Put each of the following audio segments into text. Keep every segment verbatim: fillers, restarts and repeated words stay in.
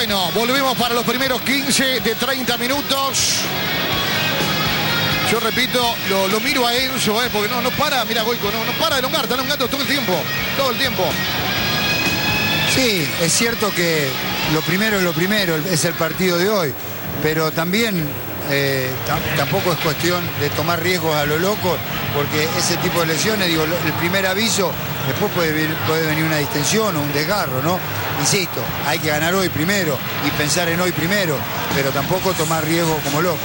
Bueno, volvemos para los primeros quince de treinta minutos. Yo repito, lo, lo miro a Enzo, eh, porque no, no para, mira Goico, no, no para de elongar, está elongando todo el tiempo, todo el tiempo. Sí, es cierto que lo primero es lo primero, es el partido de hoy, pero también eh, tampoco es cuestión de tomar riesgos a lo loco, porque ese tipo de lesiones, digo, el primer aviso, después puede, puede venir una distensión o un desgarro, ¿no? Insisto, hay que ganar hoy primero y pensar en hoy primero, pero tampoco tomar riesgos como loco.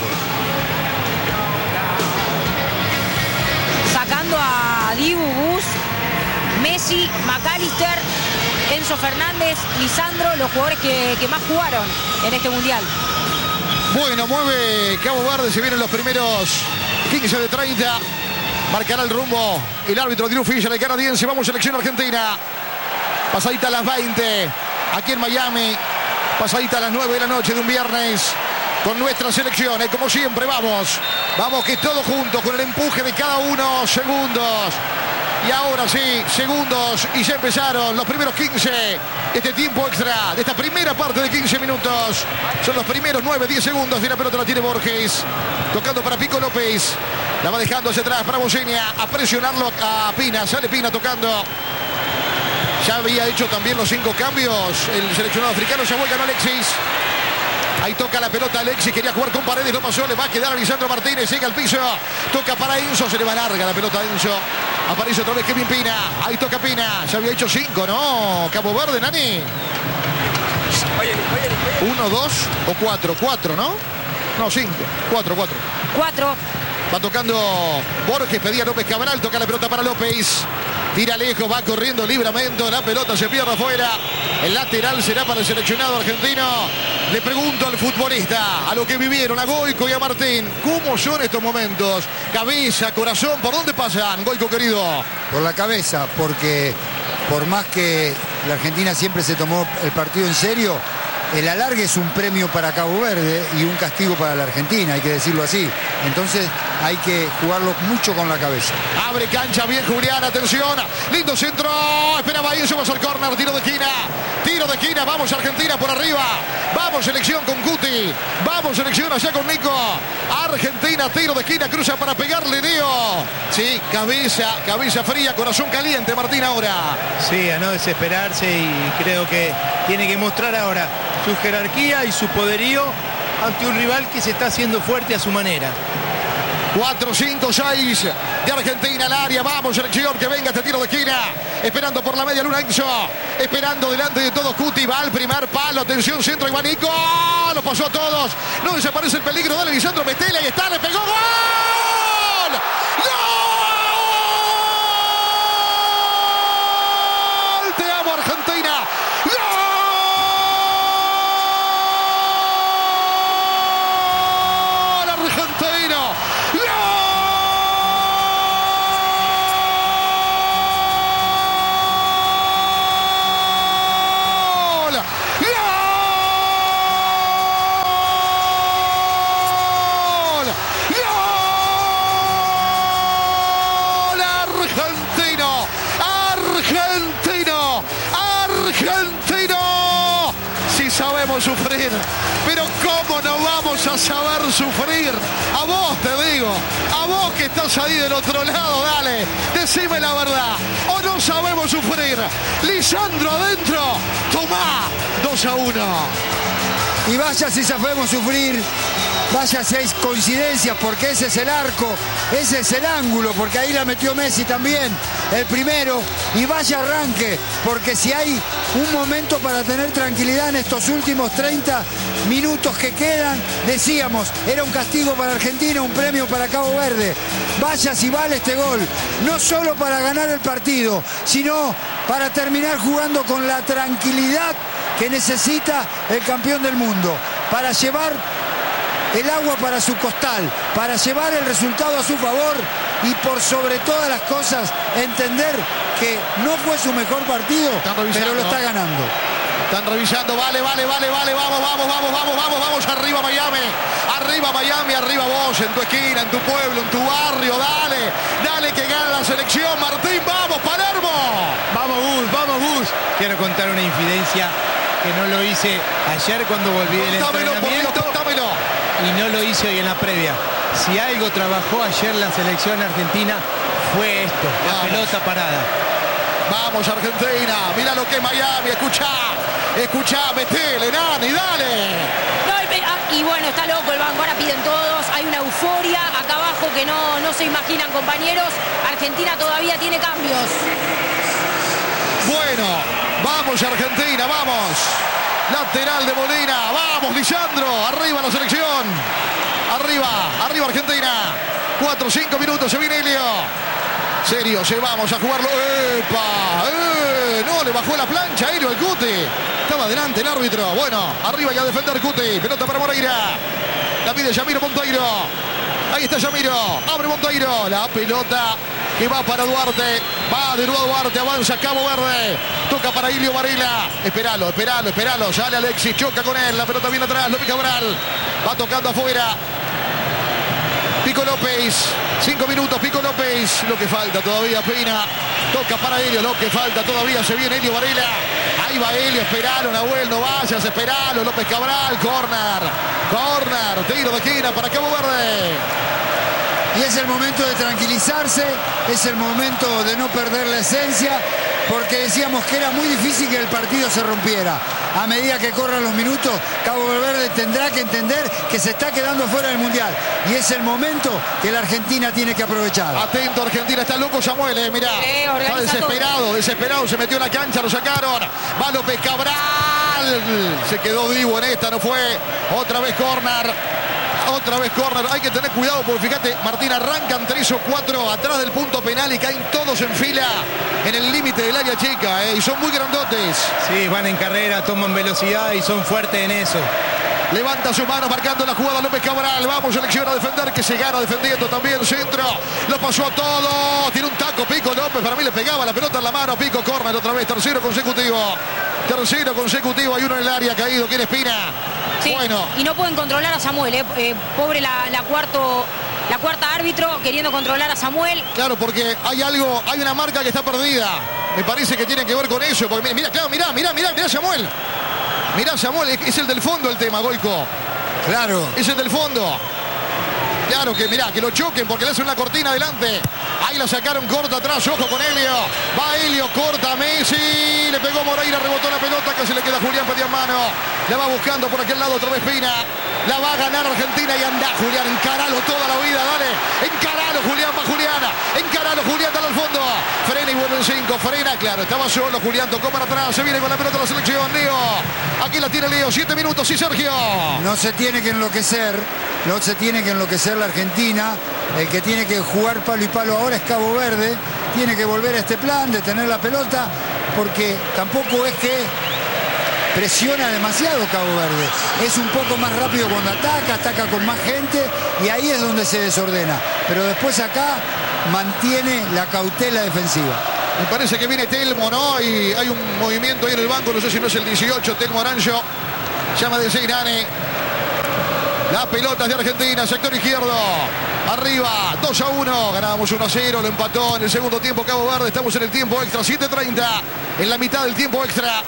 Sacando a Dibu, Bus, Messi, McAllister, Enzo Fernández, Lisandro, los jugadores que, que más jugaron en este Mundial. Bueno, mueve Cabo Verde, se vienen los primeros quince de treinta. Marcará el rumbo el árbitro Drew Fisher, el canadiense. Vamos, selección argentina. Pasadita a las veinte, aquí en Miami. Pasadita a las nueve de la noche de un viernes. Con nuestra selección, como siempre, vamos. Vamos, que todos juntos, con el empuje de cada uno, segundos. Y ahora sí, segundos, y ya empezaron los primeros quince de este tiempo extra, de esta primera parte de quince minutos. Son los primeros nueve, diez segundos, y la pelota la tiene Borges. Tocando para Pico López. La va dejando hacia atrás para Boseña, a presionarlo a Pina. Sale Pina tocando. Ya había hecho también los cinco cambios el seleccionado africano. Ya vuelve, ganó Alexis. Ahí toca la pelota Alexis, quería jugar con Paredes, no pasó, le va a quedar a Lisandro Martínez, llega al piso, toca para Enzo, se le va larga la pelota a Enzo. Aparece otra vez Kevin Pina, ahí toca Pina, ya había hecho cinco, ¿no? Cabo Verde, Nani. Uno, dos o cuatro, cuatro, ¿no? No, cinco, cuatro, cuatro. Cuatro. Va tocando Borges, pedía López Cabral, toca la pelota para López. Tira lejos, va corriendo Libramento, la pelota se pierde afuera. El lateral será para el seleccionado argentino. Le pregunto al futbolista, a lo que vivieron, a Goico y a Martín, ¿cómo son estos momentos? Cabeza, corazón, ¿por dónde pasan, Goico querido? Por la cabeza, porque por más que la Argentina siempre se tomó el partido en serio, el alargue es un premio para Cabo Verde y un castigo para la Argentina, hay que decirlo así. Entonces hay que jugarlo mucho con la cabeza. Abre cancha, bien Julián, atención. Lindo centro, esperaba Enzo, va a ser córner, tiro de esquina. Tiro de esquina, vamos Argentina por arriba. Vamos selección con Cuti. Vamos selección allá con Nico. Argentina, tiro de esquina, cruza para pegarle Leo. Sí, cabeza, cabeza fría, corazón caliente Martín ahora. Sí, a no desesperarse y creo que tiene que mostrar ahora su jerarquía y su poderío ante un rival que se está haciendo fuerte a su manera. cuatro, cinco, seis de Argentina al área. Vamos, selección, que venga este tiro de esquina. Esperando por la media luna Enzo. Esperando delante de todos Cuti. Va al primer palo. Atención, centro y Nico. Lo pasó a todos. No desaparece el peligro. Dale, Lisandro Metela. Ahí está, le pegó. ¡Gol! ¡Gol! Te amo, Argentina. ¡Gol! Sufrir, pero cómo no vamos a saber sufrir. A vos te digo, a vos que estás ahí del otro lado, dale, decime la verdad, o no sabemos sufrir. Lisandro adentro, tomá, dos a uno. Y vaya si sabemos sufrir, vaya si hay coincidencias, porque ese es el arco, ese es el ángulo, porque ahí la metió Messi también, el primero, y vaya arranque, porque si hay un momento para tener tranquilidad en estos últimos treinta minutos que quedan, decíamos, era un castigo para Argentina, un premio para Cabo Verde. Vaya si vale este gol, no solo para ganar el partido, sino para terminar jugando con la tranquilidad que necesita el campeón del mundo, para llevar el agua para su costal, para llevar el resultado a su favor y por sobre todas las cosas entender que no fue su mejor partido, pero lo está ganando. Están revisando, vale, vale, vale, vale, vamos, vamos, vamos, vamos, vamos, vamos, arriba Miami, arriba Miami, arriba vos, en tu esquina, en tu pueblo, en tu barrio, dale, dale que gana la selección, Martín, vamos, Palermo. Vamos Gus, vamos Gus. Quiero contar una infidencia que no lo hice ayer cuando volví del Contámelo, por Dios, entrenamiento contámelo. y no lo hice hoy en la previa. Si algo trabajó ayer la selección argentina fue esto, la Vamos. pelota parada. Vamos, Argentina. Mira lo que es Miami. Escuchá. Escuchá, metele, Nani, dale. No, y, ah, y bueno, está loco el banco, ahora piden todos, hay una euforia acá abajo que no, no se imaginan, compañeros. Argentina todavía tiene cambios. Bueno, vamos, Argentina, vamos. Lateral de Molina. Vamos, Lisandro. Arriba la selección. Arriba, arriba Argentina. Cuatro, cinco minutos, se viene Helio. Serio, se vamos a jugarlo. ¡Epa! ¡Eh! No, le bajó la plancha Helio al Cuti. Estaba adelante el árbitro. Bueno, arriba y a defender Cuti. Pelota para Moreira. La pide Yamiro Monteiro. Ahí está Yamiro. Abre Monteiro. La pelota que va para Duarte. Va de nuevo Duarte. Avanza Cabo Verde. Toca para Ilio Varela. Esperalo, esperalo, esperalo. Sale Alexis. Choca con él. La pelota viene atrás. López Cabral. Va tocando afuera. Pico López, cinco minutos, Pico López, lo que falta todavía, Pina, toca para Helio, lo que falta todavía, se viene Helio Varela, ahí va Helio, esperalo, Nahuel, no vayas, esperalo, López Cabral, corner, corner, tiro de esquina para Cabo Verde. Y es el momento de tranquilizarse, es el momento de no perder la esencia, porque decíamos que era muy difícil que el partido se rompiera. A medida que corran los minutos, Cabo Verde tendrá que entender que se está quedando fuera del Mundial. Y es el momento que la Argentina tiene que aprovechar. Atento, Argentina, está loco Samuel, eh, mirá. Sí, Está organiza desesperado, todo. desesperado, se metió en la cancha, lo sacaron. Va López Cabral. Se quedó vivo en esta, no fue. Otra vez corner. Otra vez córner, hay que tener cuidado porque fíjate, Martín, arrancan tres o cuatro atrás del punto penal y caen todos en fila en el límite del área chica, eh, y son muy grandotes. Sí, van en carrera, toman velocidad y son fuertes en eso. Levanta sus manos marcando la jugada López Cabral. Vamos, selección a defender, que se gana defendiendo también. Centro, lo pasó a todo. Tiene un taco Pico López, para mí le pegaba la pelota en la mano. Pico, córner otra vez, tercero consecutivo. Tercero consecutivo, hay uno en el área caído. ¿Quién es Pina? Sí, Bueno. y no pueden controlar a Samuel, eh. Eh, pobre la, la, cuarto, la cuarta árbitro queriendo controlar a Samuel. Claro, porque hay algo, hay una marca que está perdida. Me parece que tiene que ver con eso. Porque mira, claro, mira, mira, mira, mira Samuel. Mirá Samuel, es el del fondo el tema, Goico. Claro. Es el del fondo. Claro que mirá, que lo choquen porque le hacen una cortina adelante. Ahí la sacaron corta atrás, ojo con Helio. Va Helio, corta Messi. Le pegó Moreira, rebotó la pelota, casi le queda Julián, pedía mano. La va buscando por aquel lado otra vez Pina. La va a ganar Argentina y anda Julián, encaralo toda la vida, dale. Encaralo Julián, va Juliana. Encaralo Julián, dale al fondo. Frena y vuelve en cinco, frena, claro, estaba solo Julián, tocó para atrás, se viene con la pelota la selección, Leo. Aquí la tiene Leo, siete minutos y Sergio. No se tiene que enloquecer, no se tiene que enloquecer la Argentina. El que tiene que jugar palo y palo ahora es Cabo Verde. Tiene que volver a este plan de tener la pelota, porque tampoco es que presiona demasiado Cabo Verde. Es un poco más rápido cuando ataca, ataca con más gente y ahí es donde se desordena. Pero después acá mantiene la cautela defensiva. Me parece que viene Telmo, ¿no? Y hay un movimiento ahí en el banco, no sé si no es el dieciocho, Telmo Aranjo. Llama de Seirane. La pelota de Argentina, sector izquierdo. Arriba, dos a uno. Ganábamos uno a cero, lo empató en el segundo tiempo Cabo Verde. Estamos en el tiempo extra, siete treinta. En la mitad del tiempo extra.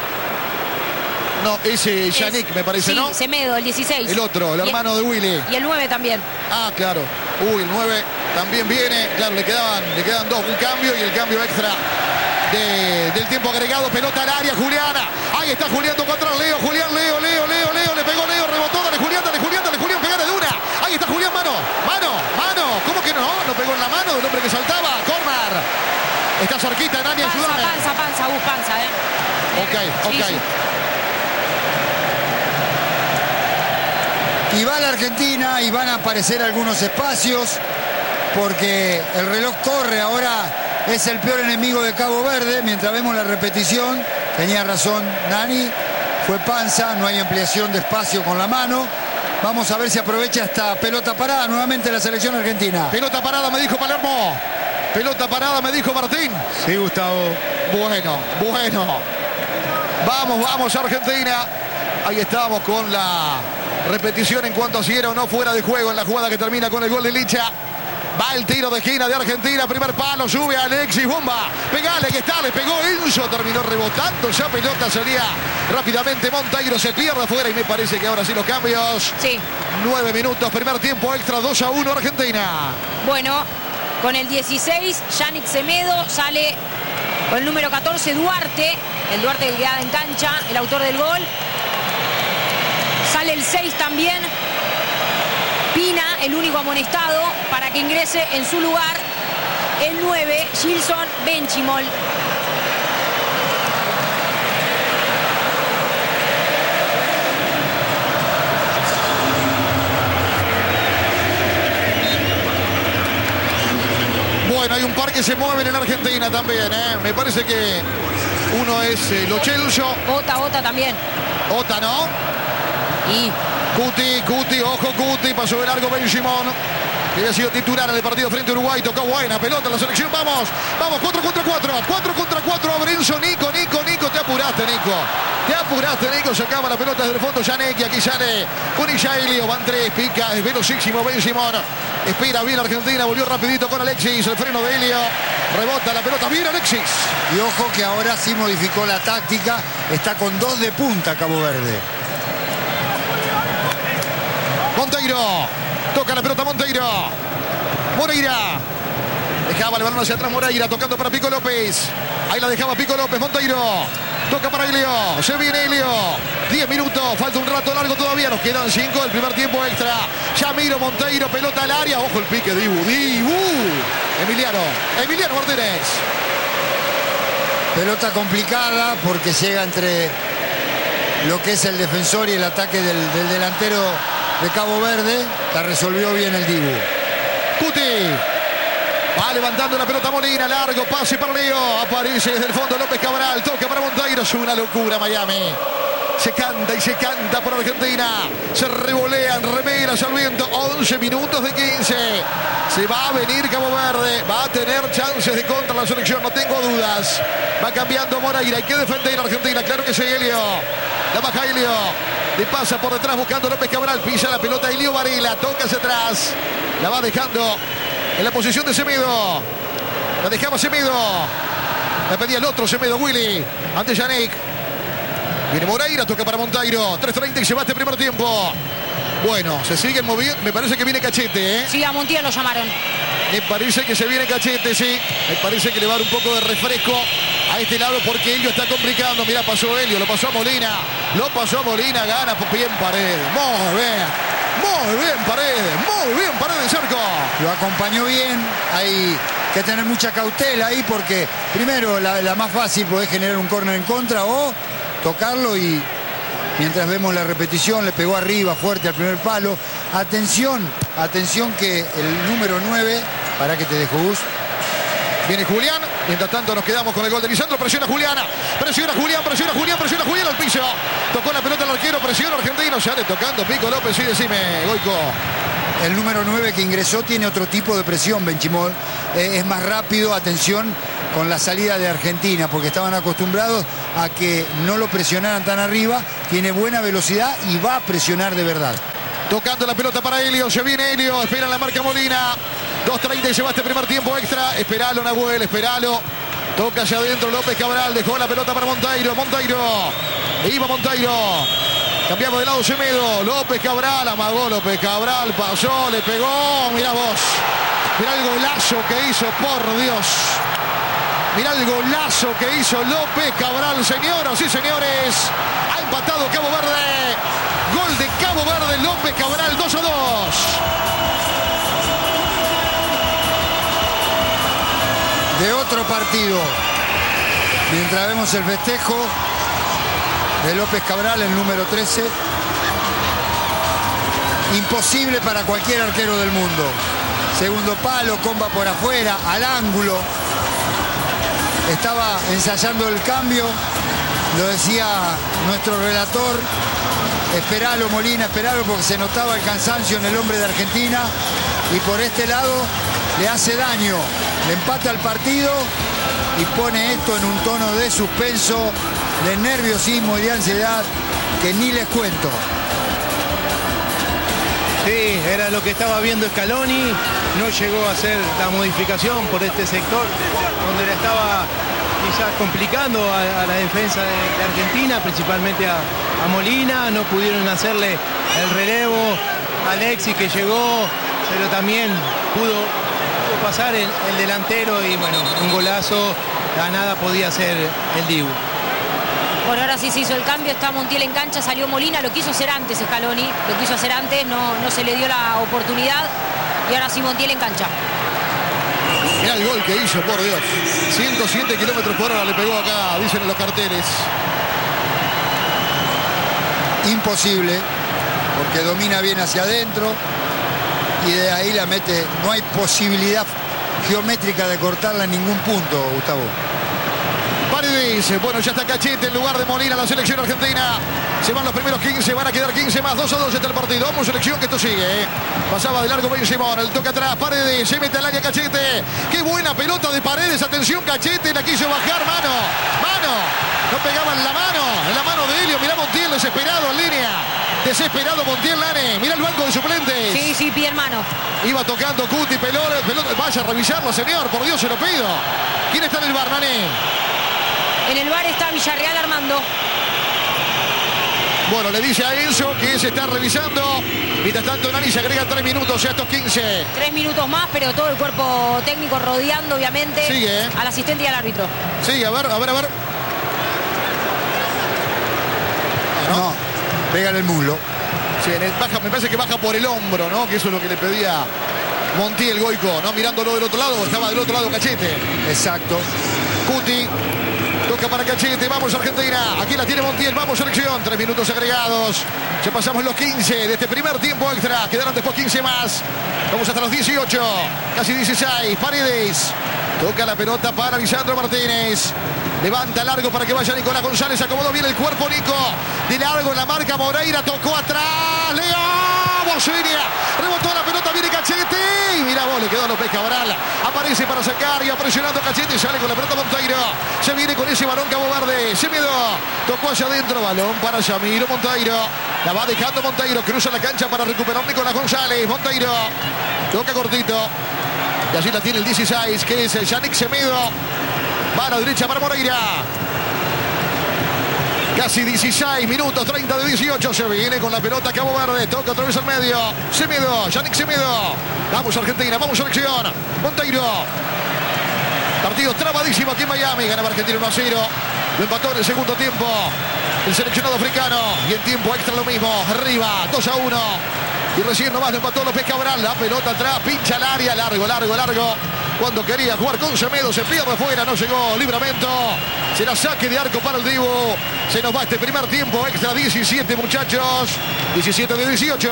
No, ese Yannick me parece, sí, ¿no? Semedo, el dieciséis. El otro, el Y hermano de Willy. Y el nueve también. Ah, claro. Uy, el nueve también viene. Claro, le quedaban, le quedan dos. Un cambio y el cambio extra de, del tiempo agregado. Pelota al área, Juliana. Ahí está Julián, tocó atrás Leo. Julián, Leo, Leo, Leo, Leo. Le pegó Leo, rebotó. Dale, Julián, dale, Julián, dale, Julián. Pegale de una. Ahí está Julián, mano. Mano, mano. ¿Cómo que no? No pegó en la mano del hombre que saltaba. Corner. Está cerquita, Nani, Panza, ayúdame. panza, panza, bus, panza, ¿eh? Ok, ok. Sí, sí. Y va la Argentina y van a aparecer algunos espacios porque el reloj corre. Ahora es el peor enemigo de Cabo Verde. Mientras vemos la repetición, tenía razón Nani, fue panza, no hay ampliación de espacio con la mano. Vamos a ver si aprovecha esta pelota parada nuevamente la selección argentina. Pelota parada, me dijo Palermo. Pelota parada, me dijo Martín. Sí, Gustavo. Bueno, bueno. Vamos, vamos, Argentina. Ahí estamos con la repetición en cuanto a si era o no fuera de juego en la jugada que termina con el gol de Licha. Va el tiro de esquina de Argentina. Primer palo. Sube Alexis. Bomba. Pegale que está. Le pegó Enzo. Terminó rebotando. Ya pelota salía rápidamente. Monteiro se pierde afuera. Y me parece que ahora sí los cambios. Sí. Nueve minutos. Primer tiempo extra. dos a uno Argentina. Bueno, con el dieciséis, Yannick Semedo. Sale con el número catorce, Duarte. El Duarte que queda en cancha. El autor del gol. Sale el seis también. Pina, el único amonestado, para que ingrese en su lugar el nueve, Gilson Benchimol. Bueno, hay un par que se mueven en Argentina también, ¿eh? Me parece que uno es eh, Lo Celso. Ota, Ota también. Ota, ¿no? Y... Cuti, Cuti, ojo Cuti, pasó de largo Benjimón, que había sido titular en el partido frente a Uruguay, tocó buena pelota en la selección, vamos, vamos, cuatro contra cuatro, cuatro contra cuatro, Abrenzo, Nico, Nico, Nico, te apuraste, Nico, te apuraste, Nico, sacaba la pelota desde el fondo, Janek, y aquí sale con Ishailio, van tres, pica, es velocísimo Benjimón, espera bien Argentina, volvió rapidito con Alexis, el freno de Helio, rebota la pelota, bien Alexis. Y ojo que ahora sí modificó la táctica, está con dos de punta Cabo Verde. Monteiro, toca la pelota Monteiro, Moreira, dejaba el balón hacia atrás Moreira, tocando para Pico López, ahí la dejaba Pico López, Monteiro, toca para Helio, se viene Helio, diez minutos, falta un rato largo todavía, nos quedan cinco, el primer tiempo extra, Yamiro Monteiro, pelota al área, ojo el pique, Dibu, Dibu, Emiliano, Emiliano Martínez. Pelota complicada porque llega entre lo que es el defensor y el ataque del, del delantero de Cabo Verde. La resolvió bien el Dibu. Cuti. Va levantando la pelota Molina. Largo pase para Leo. Aparece desde el fondo López Cabral. Toca para Monteiro. Es una locura Miami. Se canta y se canta por Argentina. Se revolean remeras al viento. once minutos de quince. Se va a venir Cabo Verde. Va a tener chances de contra la selección. No tengo dudas. Va cambiando Moreira. Hay que defender a Argentina. Claro que sí, Helio. La baja Helio. Le pasa por detrás buscando López Cabral. Pisa la pelota Elio Varela. Toca hacia atrás. La va dejando en la posición de Semedo. La dejaba Semedo. La pedía el otro Semedo, Willy. Ante Yannick. Viene Moreira. Toca para Monteiro. tres treinta y se va este primer tiempo. Bueno, se siguen moviendo. Me parece que viene Cachete, ¿eh? Sí, a Montiel lo llamaron. Me parece que se viene Cachete, sí. Me parece que le va a dar un poco de refresco a este lado porque Helio está complicando. Mirá, pasó Helio, lo pasó a Molina. Lo pasó a Molina, gana bien Paredes. Muy bien, muy bien Paredes, muy bien Paredes, Cerco. Lo acompañó bien. Hay que tener mucha cautela ahí porque primero la, la más fácil podés generar un córner en contra o tocarlo y mientras vemos la repetición le pegó arriba fuerte al primer palo. Atención, atención que el número nueve, para que te dejo Gus. Viene Julián, mientras tanto nos quedamos con el gol de Lisandro, presiona Juliana, presiona Julián, presiona Julián, presiona Julián al piso, tocó la pelota al arquero, presiona Argentino, sale tocando Pico López, sí, decime, Goico. El número nueve que ingresó tiene otro tipo de presión, Benchimol, eh, es más rápido, atención con la salida de Argentina, porque estaban acostumbrados a que no lo presionaran tan arriba, tiene buena velocidad y va a presionar de verdad. Tocando la pelota para Helio, se viene Helio, espera la marca Molina. dos treinta y se va este primer tiempo extra. Esperalo, Nahuel, esperalo. Toca hacia adentro López Cabral, dejó la pelota para Monteiro. Monteiro, iba Monteiro. Cambiamos de lado Semedo. López Cabral, amagó López Cabral, pasó, le pegó. Mirá vos. Mirá el golazo que hizo, por Dios. Mirá el golazo que hizo López Cabral, señoras y señores. Ha empatado Cabo Verde. Gol de Cabo Verde, López Cabral, dos a dos. De otro partido. Mientras vemos el festejo de López Cabral, el número trece. Imposible para cualquier arquero del mundo. Segundo palo, comba por afuera, al ángulo. Estaba ensayando el cambio. Lo decía nuestro relator. Esperalo, Molina, esperalo, porque se notaba el cansancio en el hombre de Argentina. Y por este lado le hace daño. Le empata el partido y pone esto en un tono de suspenso, de nerviosismo y de ansiedad que ni les cuento. Sí, era lo que estaba viendo Scaloni. no llegó a hacer la modificación por este sector, donde le estaba quizás complicando a, a la defensa de, de Argentina, principalmente a, a Molina. No pudieron hacerle el relevo a Alexis, que llegó, pero también pudo, pudo pasar el, el delantero y bueno, un golazo, a nada podía hacer el Dibu. Bueno, ahora sí se hizo el cambio, está Montiel en cancha, salió Molina, lo quiso hacer antes Scaloni, lo quiso hacer antes, no, no se le dio la oportunidad y ahora sí Montiel en cancha. Mirá el gol que hizo, por Dios. ciento siete kilómetros por hora le pegó acá, dicen en los carteles. Imposible, porque domina bien hacia adentro y de ahí la mete. No hay posibilidad geométrica de cortarla en ningún punto, Gustavo. Paredes, bueno, ya está Cachete en lugar de Molina, la selección argentina. Se van los primeros quince, van a quedar quince más, dos a dos está el partido. Vamos, selección, que esto sigue, ¿eh? Pasaba de largo Ben Simón, el toque atrás, Paredes, se mete al área Cachete. Qué buena pelota de Paredes, atención Cachete, la quiso bajar, mano, mano. No pegaba en la mano, en la mano de Helio, mirá Montiel desesperado en línea. Desesperado Montiel, Lane, mirá el banco de suplentes. Sí, sí, pie hermano. Iba tocando Cuti, pelota, pelota, vaya a revisarlo, señor, por Dios, se lo pido. ¿Quién está en el bar, Nane? En el bar está Villarreal Armando. Bueno, le dice a Enzo que se está revisando. Mientras tanto, Nani se agrega tres minutos a estos quince. Tres minutos más, pero todo el cuerpo técnico rodeando, obviamente, sigue, ¿eh? al asistente y al árbitro. Sí, a ver, a ver, a ver. No, no, pega en el muslo. Sí, en el, baja, me parece que baja por el hombro, ¿no? Que eso es lo que le pedía Montiel, Goico, ¿no? Mirándolo del otro lado, estaba del otro lado Cachete. Exacto. Cuti. Toca para Cachete, vamos Argentina, aquí la tiene Montiel, vamos selección, tres minutos agregados, ya pasamos los quince de este primer tiempo extra, quedaron después quince más, vamos hasta los dieciocho, casi dieciséis, Paredes, toca la pelota para Lisandro Martínez, levanta largo para que vaya Nicolás González, acomodó bien el cuerpo Nico, de largo en la marca Moreira, tocó atrás, Leo, Bolsonaro, rebotó la pelota, viene Cachete, y mira vos, le quedó a López Cabral, aparece para sacar y va presionando Cachete, sale con la pelota Monteiro, se viene con ese balón Cabo Verde, se miedo, tocó hacia adentro, balón para Yamiro Monteiro, la va dejando Monteiro, cruza la cancha para recuperar Nicolás González, Monteiro, toca cortito, y allí la tiene el dieciséis, que es el Yannick Semedo, va a la derecha para Moreira. Casi dieciséis minutos, treinta de dieciocho, se viene con la pelota Cabo Verde, toca otra vez al medio, Semedo, Yannick Semedo, vamos Argentina, vamos selección, Monteiro, partido trabadísimo aquí en Miami, ganaba Argentina uno a cero, lo empató en el segundo tiempo, el seleccionado africano, y en tiempo extra lo mismo, arriba, dos a uno, y recién nomás lo empató López Cabral, la pelota atrás, pincha al área, largo, largo, largo, cuando quería jugar con Semedo, se pierde fuera, no llegó, libramento, será saque de arco para el Dibu, se nos va este primer tiempo extra, diecisiete muchachos, diecisiete de dieciocho.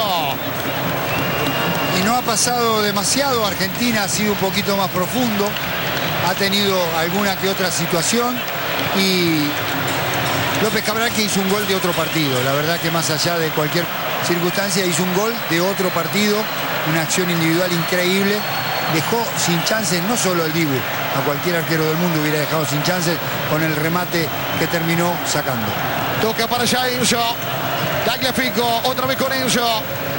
Y no ha pasado demasiado, Argentina ha sido un poquito más profundo, ha tenido alguna que otra situación y López Cabral, que hizo un gol de otro partido, la verdad que más allá de cualquier circunstancia hizo un gol de otro partido, una acción individual increíble, dejó sin chances no solo al Dibu, a cualquier arquero del mundo hubiera dejado sin chances con el remate que terminó sacando. Toca para allá Enzo, Tagliafico, otra vez con Enzo.